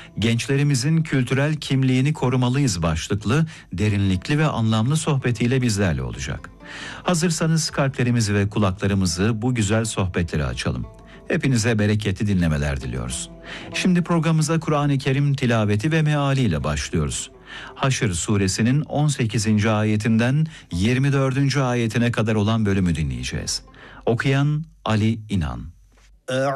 Gençlerimizin kültürel kimliğini korumalıyız başlıklı, derinlikli ve anlamlı sohbetiyle bizlerle olacak. Hazırsanız kalplerimizi ve kulaklarımızı bu güzel sohbetlere açalım. Hepinize bereketli dinlemeler diliyoruz. Şimdi programımıza Kur'an-ı Kerim tilaveti ve mealiyle başlıyoruz. Haşr suresinin 18. ayetinden 24. ayetine kadar olan bölümü dinleyeceğiz. Okuyan Ali İnan.